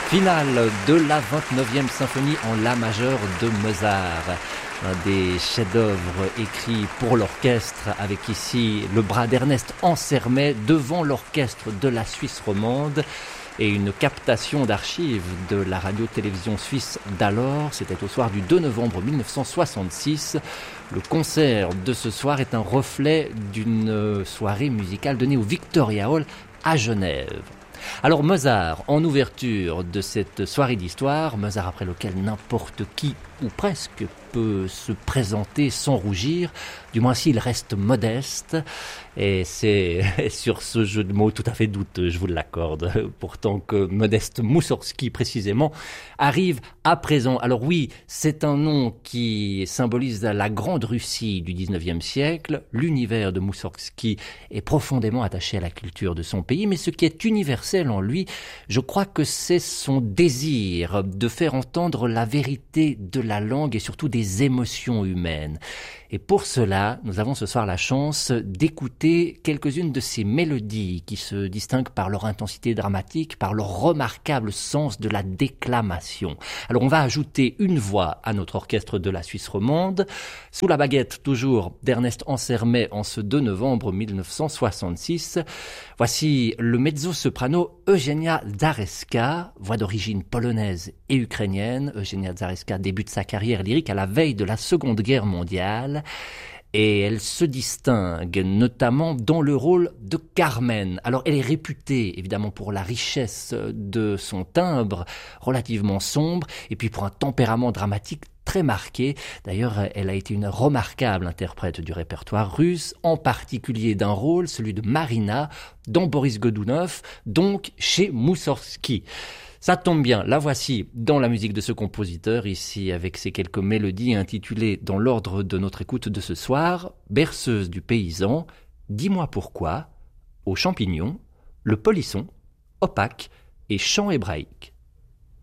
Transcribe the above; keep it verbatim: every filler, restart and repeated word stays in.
Finale de la vingt-neuvième symphonie en la majeure de Mozart. Un des chefs-d'œuvre écrits pour l'orchestre, avec ici le bras d'Ernest Ansermet devant l'orchestre de la Suisse romande et une captation d'archives de la radio-télévision suisse d'alors. C'était au soir du deux novembre mille neuf cent soixante-six. Le concert de ce soir est un reflet d'une soirée musicale donnée au Victoria Hall à Genève. Alors Mozart, en ouverture de cette soirée d'histoire, Mozart après lequel n'importe qui, ou presque, peut se présenter sans rougir, du moins s'il reste modeste, et c'est sur ce jeu de mots tout à fait douteux, je vous l'accorde, pourtant que Modeste Moussorgsky précisément arrive à présent. Alors oui, c'est un nom qui symbolise la grande Russie du dix-neuvième siècle. L'univers de Moussorgsky est profondément attaché à la culture de son pays, mais ce qui est universel en lui, je crois que c'est son désir de faire entendre la vérité de la langue et surtout des émotions humaines. Et pour cela, nous avons ce soir la chance d'écouter quelques-unes de ces mélodies qui se distinguent par leur intensité dramatique, par leur remarquable sens de la déclamation. Alors on va ajouter une voix à notre orchestre de la Suisse romande, sous la baguette toujours d'Ernest Ansermet en ce deux novembre mille neuf cent soixante-six. Voici le mezzo-soprano Eugenia Zareska, voix d'origine polonaise et ukrainienne. Eugenia Zareska débute sa carrière lyrique à la veille de la Seconde Guerre mondiale. Et elle se distingue notamment dans le rôle de Carmen. Alors elle est réputée évidemment pour la richesse de son timbre relativement sombre et puis pour un tempérament dramatique très marqué. D'ailleurs, elle a été une remarquable interprète du répertoire russe, en particulier d'un rôle, celui de Marina, dans Boris Godunov, donc chez Moussorgsky. Ça tombe bien, la voici dans la musique de ce compositeur, ici avec ces quelques mélodies intitulées dans l'ordre de notre écoute de ce soir, Berceuse du paysan, Dis-moi pourquoi, Aux champignons, Le polisson, Opaque et Chant hébraïque.